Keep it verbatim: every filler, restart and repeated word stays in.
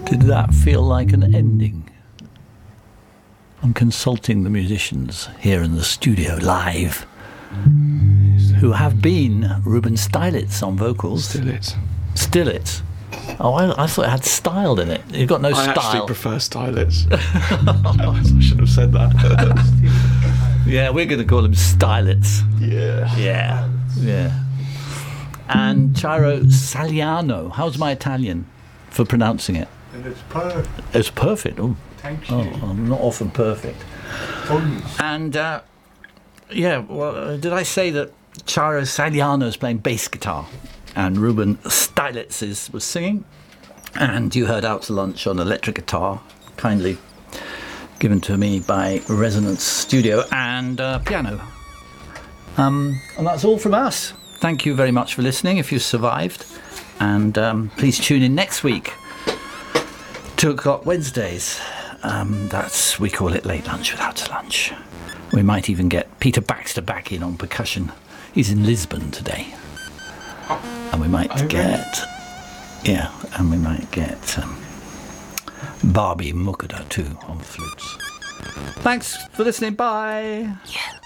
Did that feel like an ending? I'm consulting the musicians here in the studio live, who have been Ruben Stylitz on vocals. Stylitz. Stylitz. Oh, I, I thought it had style in it. You've got no I style. I actually prefer Stylitz. I shouldn't have said that. Yeah, we're going to call him Stylitz. Yeah. Yeah, yeah. And Ciro Saliano. How's my Italian for pronouncing it? And it's perfect. It's perfect. Oh, Thank you. oh I'm not often perfect. And, uh, yeah, well, uh, did I say that Ciro Saliano is playing bass guitar and Ruben Stylitz is, was singing? And you heard Out to Lunch on electric guitar, kindly given to me by Resonance Studio, and uh, piano. Um, and that's all from us. Thank you very much for listening, if you survived. And um, please tune in next week, two o'clock Wednesdays. Um, that's, we call it Late Lunch with Out to Lunch. We might even get Peter Baxter back in on percussion. He's in Lisbon today. And we might Oh, get... Yeah, and we might get um, Barbie Mukada too on flutes. Thanks for listening. Bye. Yeah.